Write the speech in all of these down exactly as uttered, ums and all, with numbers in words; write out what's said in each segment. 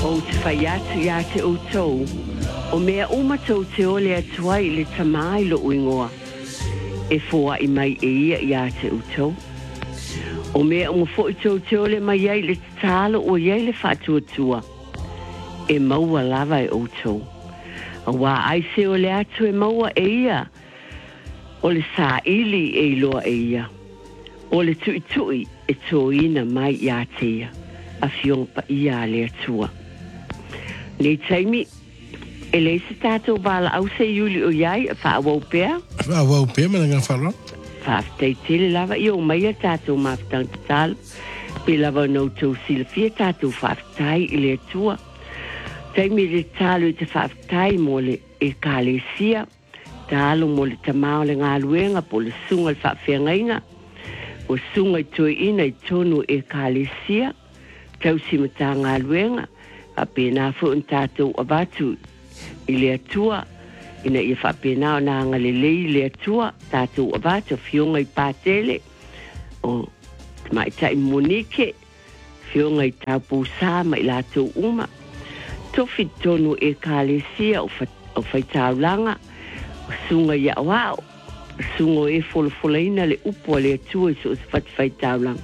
o te whaiatu ia te outou, o mea umatou te ole atuai le tamai lo uingoa, e fua i mai e ia ia te outou. O mea unga fo i tau te ole mai ai le talo o iai le whatua tua, e maua lava e outou. A wā ai se ole atu e maua e ia, o le sā ili e iloa e ia, o le tui tui e tō ina mai ia te ia, a fiong pa ia le atua. Nei taimi, e le se tātou wala au se iuli o iai, a wha awau pēr? Wha awau pēr, mana ngā whara? Wha aftei tele lava, i o mai a tātou maftang te talo, pe lava nau tau sila fia tātou wha aftai i le atua. Taimi le talo i te wha aftai mo le e ka le sia, talo mo le tamao le ngā luenga po le sunga le wha whiangainga, o sunga i toi ina i tonu e ka le sia, tau si mata ngā luenga, a pēnā fu un tātou abatu i le atua, ina i wha pēnā o nā ngale lei le atua, tātou abatu fionga i pātele, o mai tai monike, fionga i tau pūsā mai lātou uma, tofi tonu e ka le sia o whaitau langa, o sunga i awao, o sunga e folofolaina le upo le atua i so o se whaitau langa.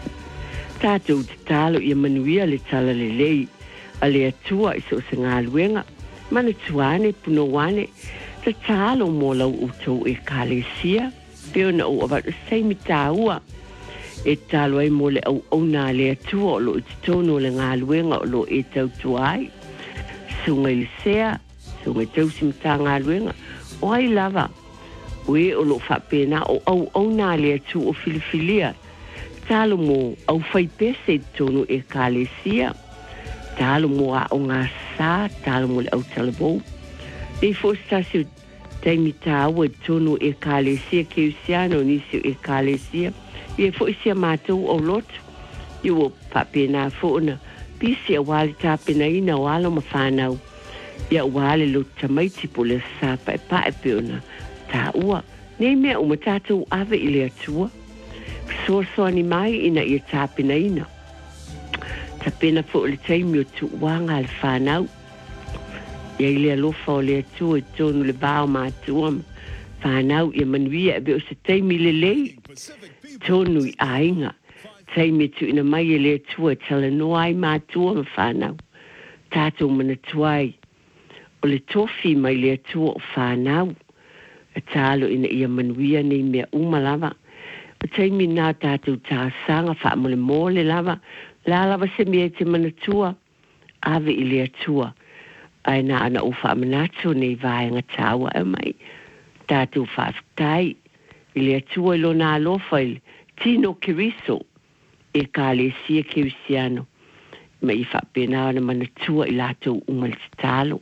Tātou te talo i manuia le tala le lei, a le atua i so se ngā luenga, mana tuane puno wane, te talo mō lau utou e ka le sia, peo na o awatu seimi tāua, e talo ai mō le au au nā le atua o lo i tono le ngā luenga o lo e tau tuai, sunga i le sea, sunga i tau simta ngā luenga, o ai lava, ue o lo whapena o au au nā le atua o filifilia, talo mo au whai pese tonu e ka le sia, talo mo a o ngā sā, talo mo le au talabou. E fōstasi taimi tāua tonu e ka le sia ke usiano nisi e ka le sia, e fo isia mātou au lotu, i o papena fōna, pisi a wale tāpena ina o alo ma whānau, i a wale lo tamaiti po le sā pae pae peona, tā ua, nei mea o ma tātou ave i le atua, soa ni mai ina i tāpena ina. Tāpena fo le taimi o tu wanga al whanau. Ia i le alofa o le atua i tonu le bao mātua whanau i manuia e beo se taimi le lei. Tonu i ainga. Taimi tu ina mai e le atua tala noa ai mātua ma whanau. Tātou mana tuai. O le tofi mai le atua o whanau. E tālo ina ia manuia nei mea umalava. Taimi nā tātou tā sanga wha mole mole lava, la lava se mea te manatua, ave i le atua. Ai nā ana o wha manatu nei vāenga tāua e mai. Tātou wha aftai, i le atua ilo nā lofa i tino kiriso, e ka le sia ke usiano. Ma i wha pēnā ana manatua i lātou umal talo.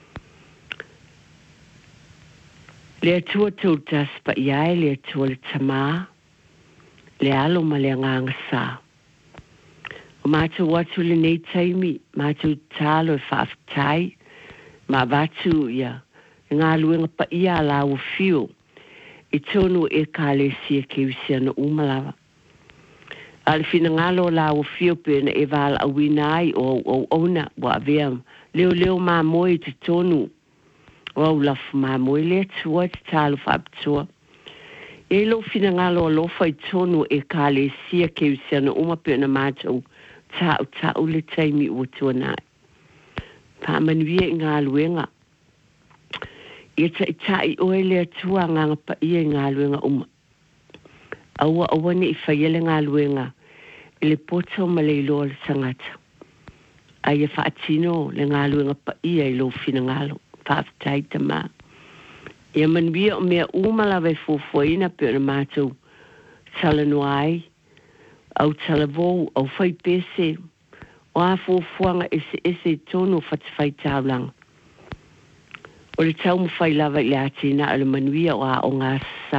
Le atua tau taspa iai, le atua le tamaa, le alo ma le nganga sā. O mātou watu le nei taimi, mātou tālo e whaaftai, mā watu ia, ngā luenga pa ia la o fio, e tonu e ka le sia ke usia na umalawa. Ale fina ngalo la o fio pēna e wala awina ai o o ona wa avea, leo leo mā moe te tonu, o au lafu mā moe le tua te tālo whaaptua. E lo fina ngalo lo fai tonu e ka le sia ke usiana uma pe na mātou tāu tāu le taimi ua tuanai. Pa manuia i ngā luenga. E ta i tai oe le atua nganga pa ia i ngā luenga uma. Aua aua ne i whaiele ngā luenga e le poto ma le iloa le tangata. Ai e whaatino le ngā luenga pa ia i lo fina ngalo. Whaaftai ta maa. Ia manuia o mea umalawe fuafuaina pe ona mātou talano ai, au talavou, au whai pese, o a fuafuanga ese ese tono whatawhai tāulanga. O le tau mwhai lava i le atina o le manuia o a o ngā sā.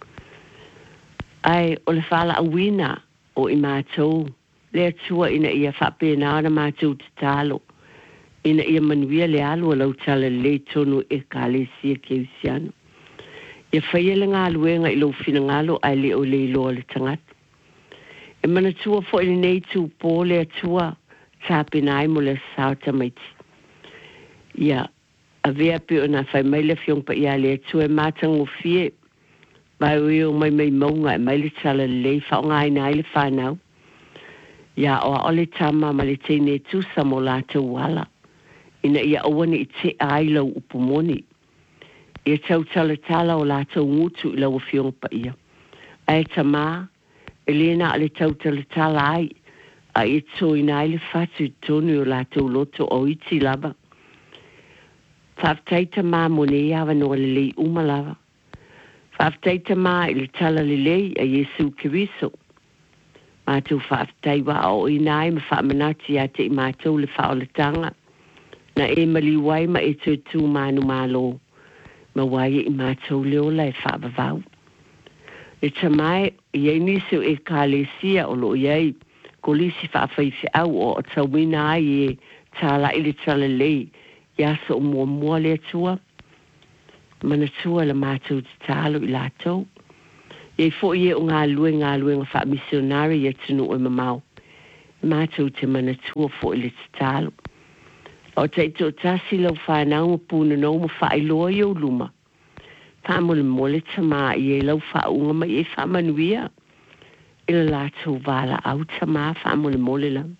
Ai, o le whala awina o i mātou, le atua ina ia whapena ana mātou te talo. Ina ia manuia le alu lau tala le tonu e ka le sia ke usiano. Ia whaiele ngā luenga i lau fina ngalo ai le o le iloa le tangata. E mana tua fo ili nei tu pō le atua tāpina ai mo le sao tamaiti. Ia, a vea pe o na whai mai le fiong pa ia le tue mātango fie, mai ui o mai mai maunga e mai le tala le whao ngai nai le whanau. Ia o a ole tama ma le teine tusa mo lātou wala. Ina ia awane i te ailau upumoni. Ia tau tala tala o lātou ngutu i lau fiong pa ia. Ai tama, e lena ale tau tala tala ai, a i tō ina ai le fatu i tonu o lātou loto o iti lava. Whaftai tama mo ne iawa no le lei umalava. Whaftai tama i le tala le lei a Yesu Kiriso. Mātou whaftai wa o ina ai ma whamanati a te i mātou le whaoletanga. Na e mali wai ma e tū tū manu malo. Ma wai i mātou leola e whaavavau. E tamai, iei nisu e kālesia o lo iei, ko lisi whaafaifi au o o tawina ai e tāla ili tala lei, iaso o mua mua le atua. Mana tua la mātou te tālo i lātou. Iei fo ie o ngā lue ngā lue ngā wha misionari e tunu o mamau. Mātou te mana tua fo i le te tālo. O te ito tasi lau whanau mo pūna nau mo wha iloa i o luma. Wha mole mole tama i e lau wha unga mai e wha manuia. Ila lātou wala au tama wha mole mole lau.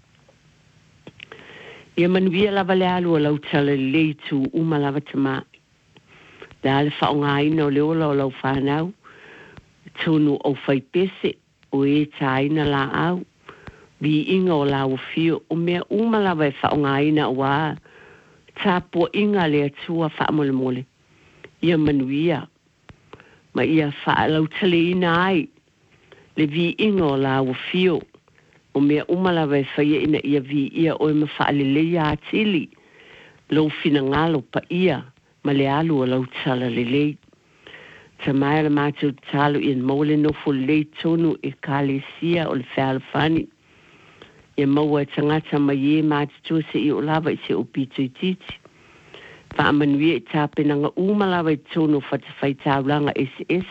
Ia manuia lava le alua lau tala le tu uma lava tama. Da ale wha unga ina o leo lau lau whanau. Tonu o whai pese o e taina la au. Vi inga o lau fio o mea uma lava e wha unga ina o waa. Tāpua inga le atua wha mole mole. Ia manuia. Ma ia wha lau tale ina ai. Le vi inga o lau fio. O mea umalawa e whaia ina ia vi ia o ima wha le leia atili. Lau fina ngalo pa ia. Ma le alu o lau tala le lei. Ta mai la mātou talo i mole no fo le tonu e kālesia o le whaalafani. Ia maua e tangata ma ie mātou se i o lava i se o pito i titi. Wha amanuia i tāpenanga umalawa i tono whatawhai tāulanga S S.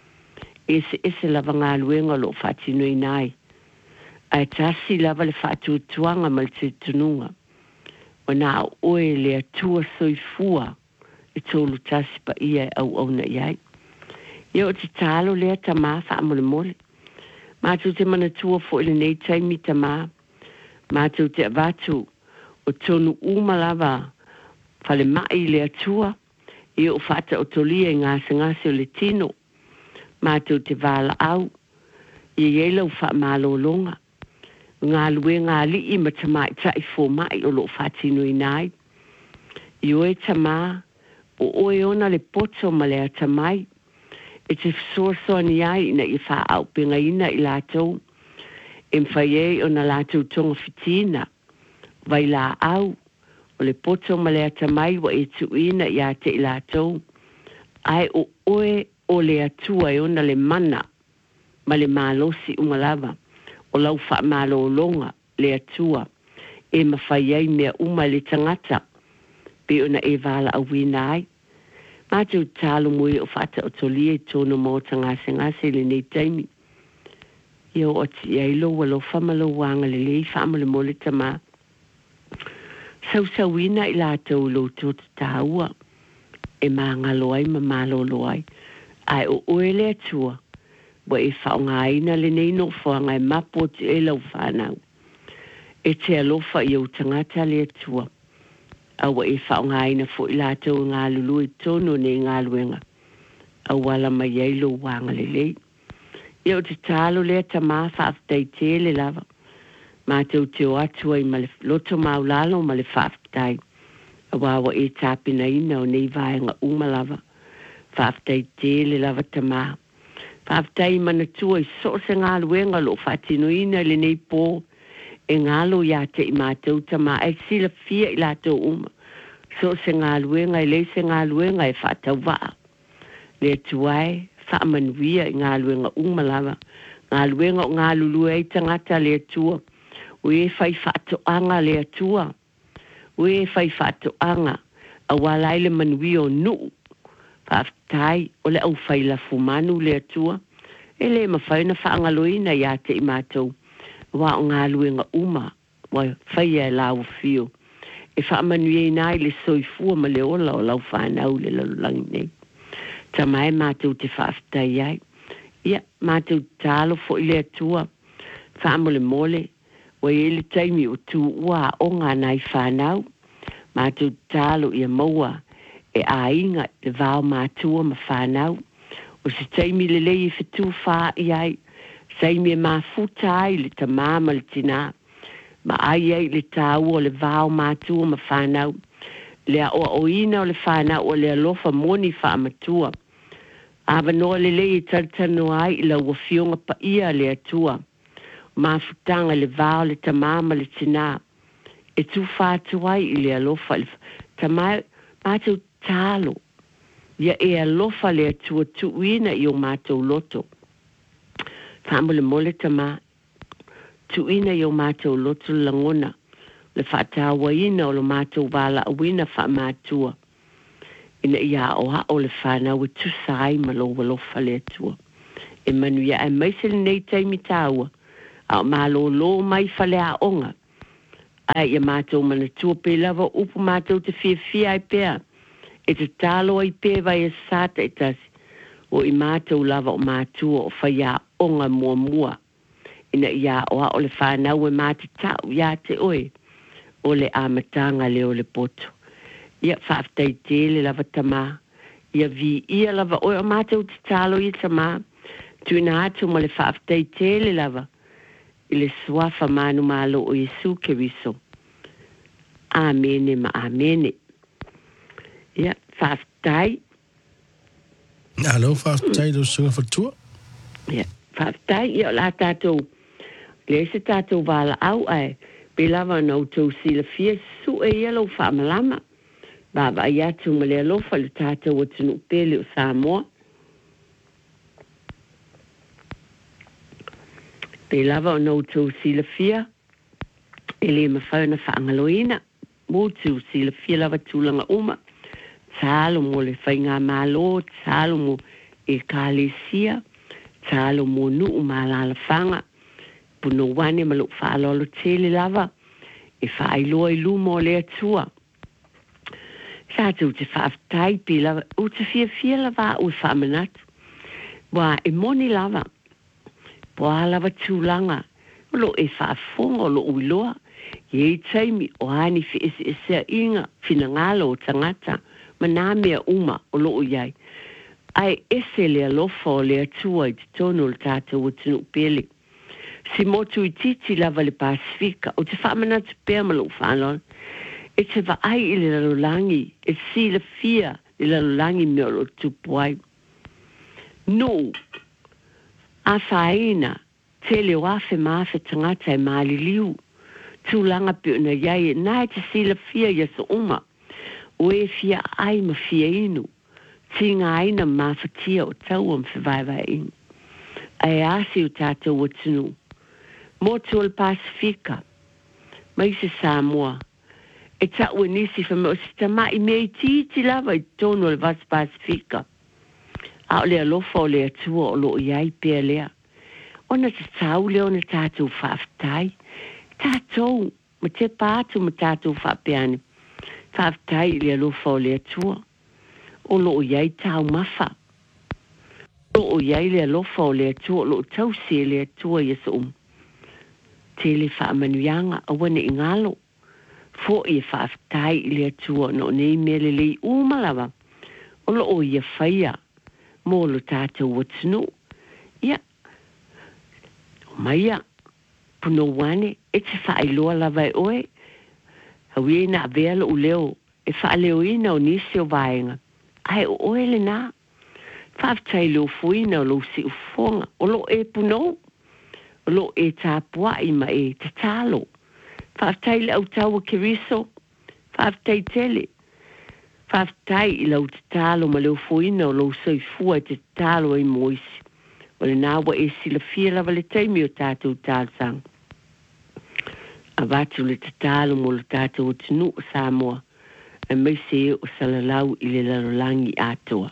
S S lava ngā luenga lo whatinui nai. Ai tasi lava le whatutuanga ma le te tununga. O nā oe le atua soifua i tolu tasi pa ia au au na iai. Ia o te tālo lea tamā wha amole mole. Mātou te manatua fo ili nei taimi tamā. Mātou te avatu o tonu umalawa whale mai le atua. Ia o whata o tolia i ngāsa ngāsa o le tino. Mātou te wala au. Ia iela o wha malo longa. Ngā lue ngā li i ma tamā i tai fo mai o lo whatino i nai. I oe tamā o oe ona le poto ma le atamai. E te fsoa ni ai ina i wha au pinga ina i lātou. E mwhai o na lātou tonga fitina. Vai la au. O le poto ma le atamai wa e tu ina i ate i lātou. Ai o oe o le atua e ona le mana. Ma le malosi umalava. O lau wha malo longa le atua. E mawhai ai mea uma le tangata. Pe ona e wala au wina ai. Mātou tālo mui o whata o tolia i tōna mō tangase ngase le nei taimi. Ia o ti eilo walo whamalo wanga le lei whamale mole tamā. Sau sauina i lātou lo tōta tāua. E mā ngalo ai ma mālo lo ai. Ai o oe le atua. Wa e whaonga aina le nei no whaanga e mapo te e lau whanau. E te alofa i au tangata le atua. Awa e whaonga ina fo i lātou ngā lulu i tono ne ngā luenga. Awala mai eilo wanga le lei. Ia o te tālo lea ta mā whaaftai te le lava. Mātou te o atua i male loto maulalo ma le whaaftai. Awawa e tāpina ina o nei vaenga umalava. Whaaftai te le lava ta mā. Whaaftai mana tua i so se ngā luenga lo whatino ina le nei pō. E ngalo ia te i mātou tama e sila fia i lātou uma. So se ngā luenga i le se ngā luenga e whatau waa. Le tuai, whaamanuia i ngā luenga uma lava. Ngā luenga o ngā lulua i tangata le tua. Ue e whai whatoanga le tua. Ue e whai whatoanga. A walai le manui o nuu. Whaaftai o le au whai la fumanu le tua. E le mawhaina whaangaloina ia te i mātou. Wa o ngā luenga uma Wai, whaia e lau fio. E wha manuia nai le soifua ma le ola o lau whanau le lalulangi nei. Ta mai mātou te whaafitai ai. Ia, mātou tālo fo i le atua. Whaamole mole. Wai ele taimi o tu ua o ngā nai whanau. Mātou tālo ia maua. E a inga le vāo mātua ma whanau. O se taimi le lei i whetū wha i ai. Saimi e mā futa ai le ta māma le tina. Ma ai ai le tāua o le vāo mātua ma whanau. Lea o o ina o le whanau o le alofa moni wha matua. Awa noa le lei i taritano ai i la ua fionga pa ia le atua. Mā futanga le vāo le ta māma le tina. E tu whātu ai i le alofa. Ta mai mātou tālo. Ia e alofa le atua tu uina i o mātou loto. Whaamole mole ta mā. Tu ina i o mātou loto langona. Le whaatawa ina o le mātou wala awina wha mātua. Ina ia o ha o le whanau e tu sai ma lo walofa le atua. E manu ia e maisele nei taimi tāua. A o mālo lo mai whale a onga. Ai ia mātou mana tua pe lava upu mātou te fia fia ai pēr. E te tālo ai pē vai e sāta e tasi. O i mātou lava o mātua o whaia onga mua mua. Ina ia o a o le whanau e māte tau ia te oe. O le amatanga le o le poto. Ia whaafitai tele lava tamā. Ia vi ia lava oe o mātou te tālo i tamā. Tuina atu ma le whaafitai tele lava. I le suafa manu malo o Yesu Keriso. Amene ma amene. Ia, whaafitai. Alo, whaafitai do sunga whatua. Ia, whaafitai. Ia, la tātou. Le se tātou wala au ai. Pe lava nau tau sila fia su e ia lau whaamalama. Baba ai atu ma le alofa le tātou o tunu pele o Samoa. Pe lava o nau tau sila fia. E le mawhauna whaangaloina. Mo tau sila fia lava tūlanga uma. Tālo mo le whainga malo, tālo mo e kālesia, tālo mo nuu malala whanga. Puno wane ma luk whaalolo tele lava. E whaailoa i lumo le atua. Tātou te whaafitai pi lava. U te fia fia lava u whaamanatu. Wa e moni lava. Pua lava tūlanga. Lo e whaafonga lo uiloa. Ye taimi o hani fi ese ese inga fina ngalo o tangata. Manamea uma o lo iai. Ai ese le alofa o le atua i te tono le tātou o tunu pele. Si motu i titi lava le Pasifika, o te whaamanatu pēr ma lo whaanon. E te wa ai i le lalulangi, e si le fia le lalulangi me o lo tupuai. No, a whaina, te leo afe maafe tangata e maali liu. Tūlanga pe una iai e nai te si le fia i aso uma. O e fia ai ma fia inu. Tinga aina mawhatia o tau am whiwaiwai inu. Ai asi o tātou o tunu. Motu o le Pasifika. Mai se Samoa. E tau e nisi whamea o se tamai mea i titi lava i tono o le vas Pasifika. A o le alofa o le atua o lo iai pēr lea. Ona te tau leo na tātou whaafitai. Tātou. Ma te pātu ma tātou whaapeane. Whaafitai le alofa o le atua. O lo iai tau mafa. Lo iai le alofa o le atua. Lo tausi le atua i asa um. Te le whaamanuianga a wane i ngalo. Fo i whaafitai le atua no nei me le lei umalawa. O lo o ia whaia. Mō lo tātou watunu. Ia. O maia. Puno wane. E te whaailoa lawa e oe. Hawi e na avea lo uleo. E whaaleo ina o nisi o vaenga. Ai o oe le nā. Whaafitai leo fuina o lo si ufonga. O lo e puno. O lo e tāpua i ma e te tālo. Whaafitai le au taua Keriso. Whaafitai tele. Whaafitai i lau te tālo ma leo fuina o lo soifua te tālo i moisi. O le nāwa e sila fia lava le taimi o tātou tāsang. A watu le te tālo mo le tātou o tunu o Samoa. E mai se e o salalau i le larolangi atoa.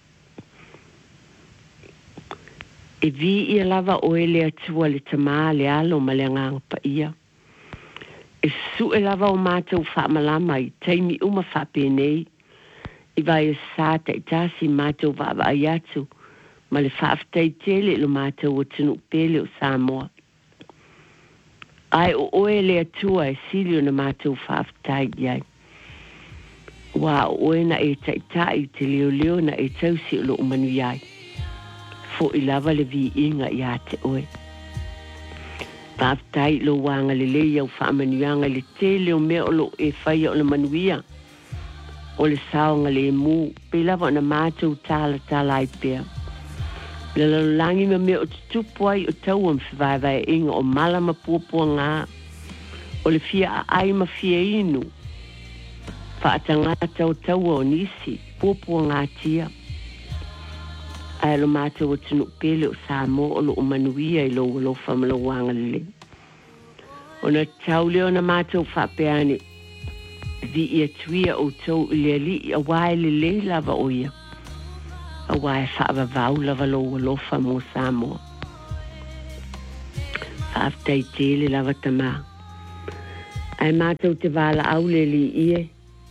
E vi ia lava o ele atua le tamā le alo ma le nganga pa ia. E su e lava o mātou whaamalama i teimi uma whaapenei. I vai e sāta i tasi mātou whaavai atu. Ma le whaaftai tele lo mātou o tunu pele o Samoa. Ai o oe le atua e silio na mātou whaaftai iai. Wa o oe na e taitai te leo leo na e tausi o lo umanu iai. Fo i lava le vi inga i ate oe. Whaaftai lo wanga le leia o whaamanuanga le te leo mea o lo e whaia o le manuia. O le saonga le mu, pe lava na mātou tala tala i pēr. Le lalangi me me o tutupu ai o tau am whiwaiwai inga o malama puapua ngā. O le fia a ai ma fia inu. Whaatangata o tau o nisi, puapua ngā tia. Ai lo mātou o tunu pele o Samoa o lo o manuia i lo o lo whamalo wanga le. O na tau leo na mātou whapeane. Di ia tuia o tau ili ali a wae le le lava o ia. A wae whaava vau lava lo o lo whamo Samoa. Whaaftai tele lava tamā. Ai mātou te wala au le li ie.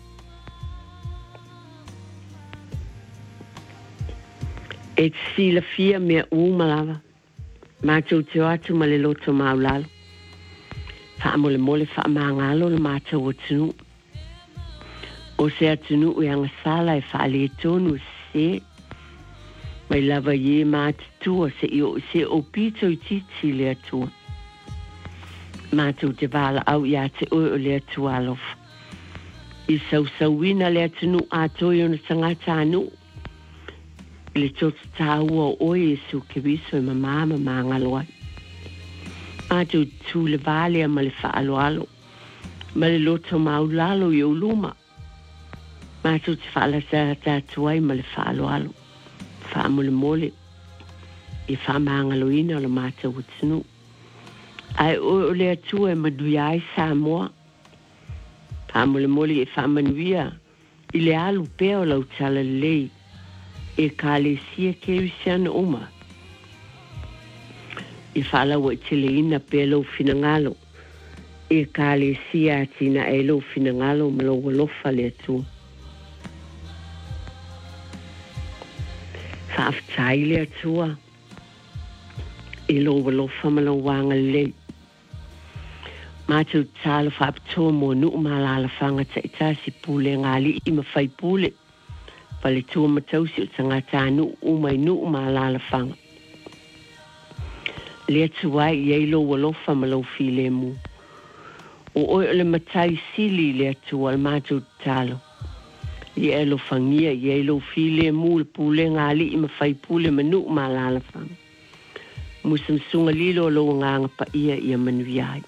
E te sila fia mea uma lava. Mātou te atu ma le loto maulalo. Wha mole mole wha maangalo le mātou o tunu. O se atunu u anga sala e wha le tonu se. Mai lava ye mātua se i o se o pito i titi le atua. Mātou te wala au ia te oi o le atua alof. I sau sauina le atunu atoi ona tangata anu. Le toto tāua o oi e su ke viso e mamama maangaloa. Mātou tū le vale a ma le whaalo alo. Ma le loto maulalo i uluma. Mātou te whaala sa tātuai ma le whaalo alo. Wha mole mole. I wha maangaloina o le mātou o tunu. Ai oi o le atua e madui ai Samoa. Wha mole mole i wha manuia. I le alu peo lau tala lei. E kāle sia keirisiana uma. I whala wa tele ina pe lo finangalo. E kāle sia atina e lo finangalo ma lo walofa le atua. Whaaftai le atua. E lo walofa ma lo wanga le. Mātou tāla whaapatoa mo nu malala whanga taitasi pule ngali i mawhai pule. Pale tua matausi o tangata anu umai nu malala whanga. Lea tuai i eilo walofa ma lau file mu. O oi o le matai sili lea tua al mātou talo. I eilo whangia i eilo file mu le pule ngali i mawhai pule ma nu malala whanga. Musamsunga lilo lo nganga pa ia i a manuiai.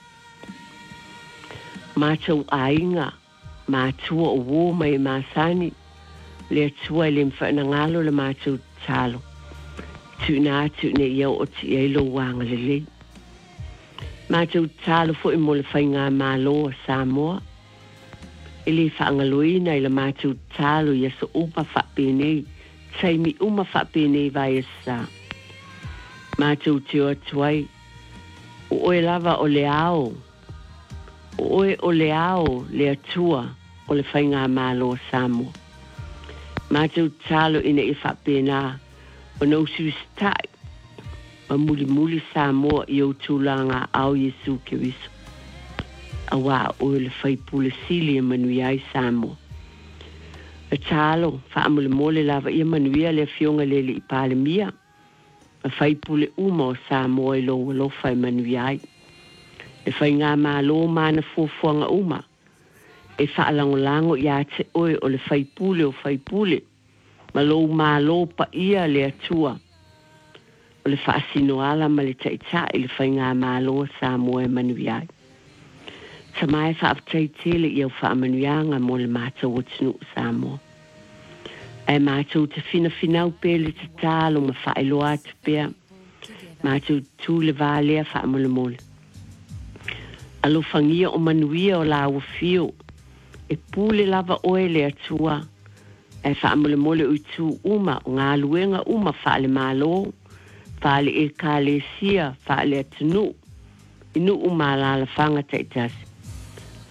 Mātou ainga, mātua o wō mai māsani. Le atua le mwhaina ngalo le mātou talo. Tūna atu ne iau o ti eilo wanga le lei. Mātou talo fo i mo le whainga mālo a Samoa. E le whaangaloina i le mātou talo i aso upa whapenei. Taimi uma whapenei vai asa. Mātou te o atuai. O oe lava o le ao. O oe o le ao le atua o le whainga mālo a Samoa. Mātou talo ina i whapena o nau suistai. Ma muli muli Samoa i o tūlanga au Yesu ke wiso. A wā o le whaipule sili e manui ai Samoa. E talo, whaamule mole lava i manuia le fionga lele i pale mia. Ma whaipule uma o Samoa i lo walofa i manui ai. E whai ngā mālo mana fuafuanga uma. E whaalangolango i a te oe o le whaipule o whaipule. Ma lou mālo pa ia le atua. O le whaasino ala ma le taita i le whai ngā mālo Samoa e manuiai. Sa mai whaaftai tele i au whaamanuianga mo le mātou o tunu Samoa. E mātou te fina finau pele te talo ma whaeloa te pēr. Mātou tū le vālea whaamole mole. Alo whangia o manuia o la fio. E pule lava oe le atua. E whaamole mole utu uma o ngā luenga uma whaale mālo. Whaale e kāle sia, whaale atunu. Inu umalala whanga taitasi.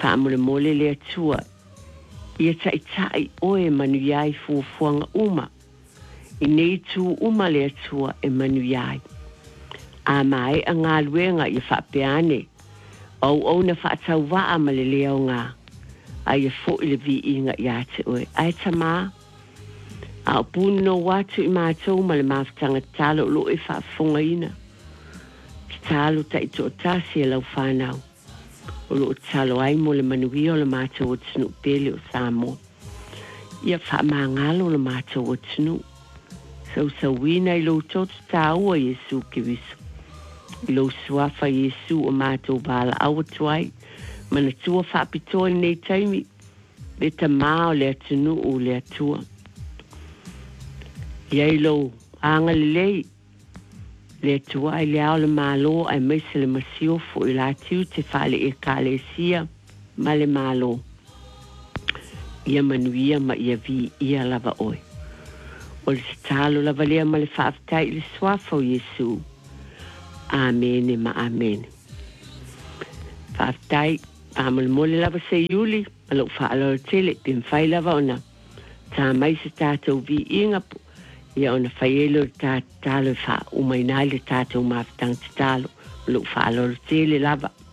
Whaamole mole le atua. Ia tai tai oe manu iai fuafuanga uma. I nei tu uma le atua e manu iai. A mai a ngā luenga i whapeane. Au au na whaatau waa ma le leo ngā. A ia fo i le vi inga i ate oe. Ai ta maa. A o pūnu no watu i mātou ma le mawhitanga talo lo e whaafonga ina. Ki talo ta i to tasi e lau whanau. O lo talo ai mo le manuia o le mātou o tinu pele o Samoa. Ia wha maa ngalo le mātou o tinu. Sau sau wina i lo toto tāua Yesu ki wiso. I lo suafa Yesu o mātou bala awa tuai. Mana tua wha apitoa nei taimi. Le ta maa o le atinu o le atua. Iai lo anga le lei. Le tua ai le ao le malo ai meise le masiofo i la tiu te whale e kale sia ma le malo. Ia manuia ma ia vi ia lava oi. O le talo lava lea ma le whaaftai le swafa o Yesu. Amen ma amen. Whaaftai, pāmale mole lava se iuli, ma lo whaalo tele, pin whai lava ona. Tā mai se tātou vi ingapu. Ia ona whaielo tā talo wha umainai le tātou mawhitang te talo. Lo whaalo tele lava.